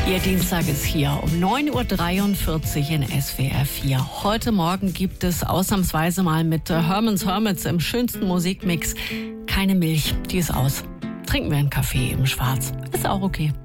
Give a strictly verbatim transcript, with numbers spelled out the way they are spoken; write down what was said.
Ihr Dienstag ist hier um neun Uhr dreiundvierzig in S W R vier. Heute Morgen gibt es ausnahmsweise mal mit Herman's Hermits im schönsten Musikmix keine Milch, die ist aus. Trinken wir einen Kaffee im Schwarz. Ist auch okay.